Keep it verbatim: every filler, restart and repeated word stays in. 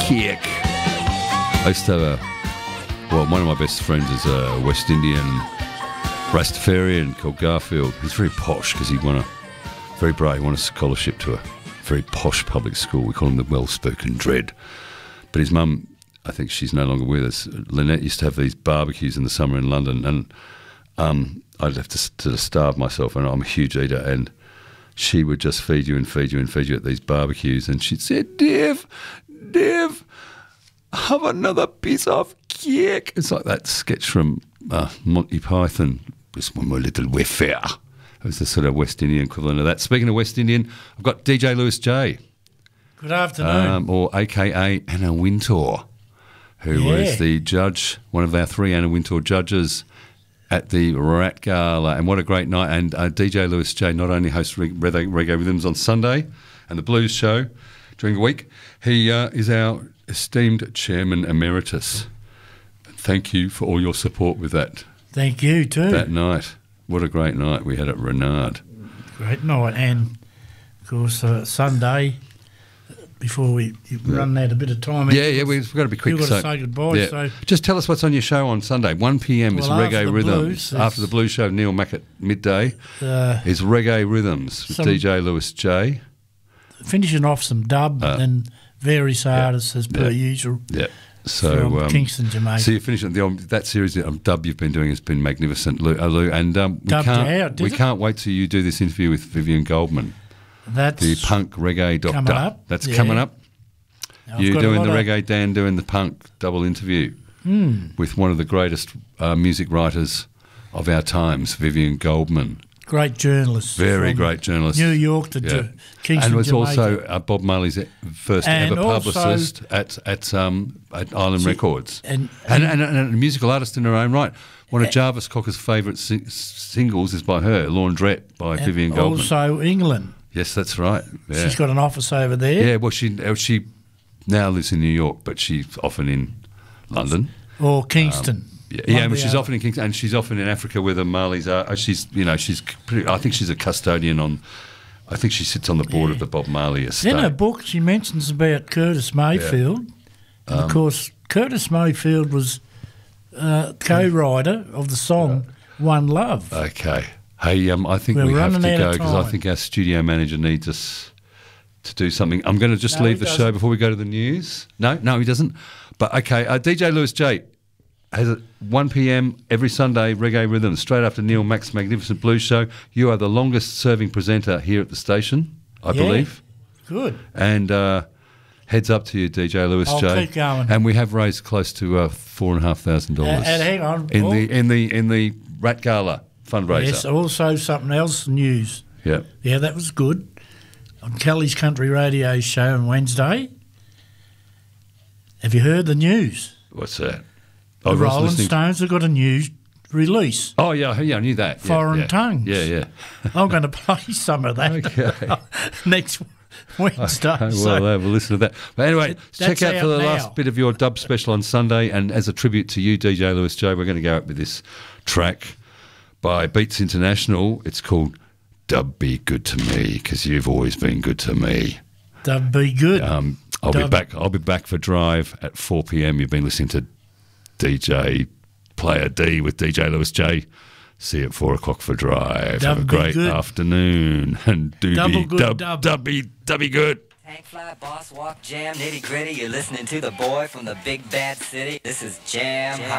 kick. I used to have a, well, one of my best friends is a West Indian Rastafarian called Garfield. He's very posh because he won a, very bright, he won a scholarship to a very posh public school. We call him the Well-Spoken Dread. But his mum, I think she's no longer with us. Lynette used to have these barbecues in the summer in London, and um, I'd have to, to starve myself, and I'm a huge eater, and she would just feed you and feed you and feed you at these barbecues, and she'd say, Dave, Dave, have another piece of cake. It's like that sketch from uh, Monty Python, this one more little wafer. It was the sort of West Indian equivalent of that. Speaking of West Indian, I've got D J Lewis J. Good afternoon. Um, or A K A Anna Wintour, who Yeah. was the judge, one of our three Anna Wintour judges at the Rat Gala. And what a great night. And uh, D J Lewis J not only hosts Reg- Reggae, Reggae Rhythms on Sunday and the Blues Show during the week, he uh, is our esteemed Chairman Emeritus. Thank you for all your support with that Thank you too. that night. What a great night we had at Renard. Great night. And, of course, uh, Sunday, before we you run out a bit of time. Yeah, yeah, we've got to be quick. You've got to so- say goodbye. yeah. So Just tell us what's on your show on Sunday. one p.m. is Well, after Reggae the Rhythms. Blues, there's- After the Blues Show, Neil Mack at midday, uh, is Reggae Rhythms with Some- D J Lewis J. finishing off some dub Uh, and various artists as per yeah. usual. Yeah. So, From um, Kingston, Jamaica. So you finished the um, that series of dub you've been doing has been magnificent, Lou, uh, Lou and um, we Dubbed can't out, did we it? can't wait till you do this interview with Vivian Goldman, That's the punk reggae doctor. coming up, That's yeah. coming up. I've You got a doing the lot of- reggae, Dan doing the punk double interview Mm, with one of the greatest uh, music writers of our times, Vivian Goldman. great journalist. Very from great journalist. New York to Yeah. Ja- Kingston, And was Jamaica. also uh, Bob Marley's first And ever also- publicist at at, um, at Island See, Records. and- And, and, and, a musical artist in her own right. One of Jarvis Cocker's favourite sing- singles is by her, Laundrette by And Vivian Goldman. also England. Yes, that's right. Yeah. She's got an office over there. yeah, well, she uh, she now lives in New York, but she's often in London. Or Kingston. Yeah, One yeah, or but the she's other. often in Kingston, and she's often in Africa where the Marleys are. Uh, She's, you know, she's. Pretty, I think she's a custodian on. I think she sits on the board of the Bob Marley estate. In her book, she mentions about Curtis Mayfield. And Um, of course, Curtis Mayfield was uh, co-writer of the song One Love. Okay. Hey, um, I think We're we have to running out go of because I time. think our studio manager needs us to do something. I'm going to just No, leave he the show doesn't. before we go to the news. No, no, he doesn't. But okay, uh, D J Lewis J has at one p.m. every Sunday, Reggae Rhythms, straight after Neil Mack's Magnificent Blues Show. You are the longest serving presenter here at the station, I Yeah. believe. Good. And uh, heads up to you, D J Lewis I'll J. keep going. And we have raised close to uh, four and a half thousand Uh, dollars and hang on. in Oh, the in the in the Rat Gala fundraiser. yes, also something else news. Yeah. Yeah, that was good. On Kelly's Country Radio show on Wednesday. Have you heard the news? What's that? The I was Rolling listening- Stones have got a new release. Oh yeah, yeah, I knew that. Yeah, Foreign yeah. Tongues. Yeah, yeah. I'm going to play some of that Okay. next Wednesday. well, so- uh, we'll listen to that. But anyway, That's check out for the out now. last bit of your dub special on Sunday, and as a tribute to you, D J Lewis J, we're going to go up with this track by Beats International. It's called "Dub Be Good to Me" because you've always been good to me. That'd be good. Um, I'll be Dub- back. I'll be back for Drive at four p.m. You've been listening to D J Player D with D J Lewis J. See you at four o'clock for Drive. Dub Have a be great good. afternoon and do Double be good dub, dub. dub be dub be good. Tank fly, boss walk, jam, nitty gritty. You're listening to the boy from the big bad city. This is Jam.